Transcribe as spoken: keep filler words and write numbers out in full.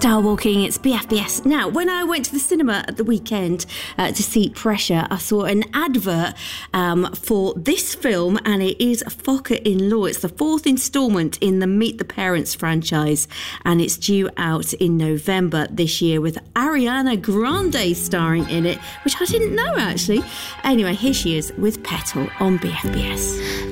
Star Walking, it's B F B S. Now, when I went to the cinema at the weekend uh, to see Pressure, I saw an advert um, for this film, and it is Focker-in-Law. It's the fourth instalment in the Meet the Parents franchise, and it's due out in November this year with Ariana Grande starring in it, which I didn't know, actually. Anyway, here she is with Petal on B F B S.